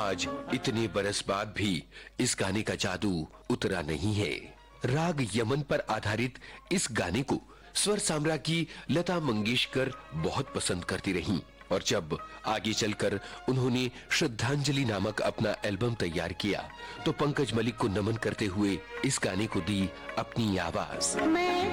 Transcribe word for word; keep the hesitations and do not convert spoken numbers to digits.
आज इतने बरस बाद भी इस गाने का जादू उतरा नहीं है। राग यमन पर आधारित इस गाने को स्वर साम्राज्य की लता मंगेशकर बहुत पसंद करती रहीं और जब आगे चलकर उन्होंने श्रद्धांजलि नामक अपना एल्बम तैयार किया तो पंकज मलिक को नमन करते हुए इस गाने को दी अपनी आवाज।